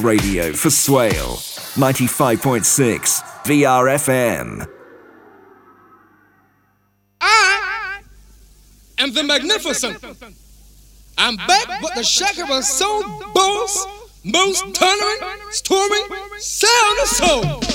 Radio for Swale, 95.6 VRFM. I am the magnificent. I'm back with the Shakira Soul Boss, most thundering, storming sound of soul.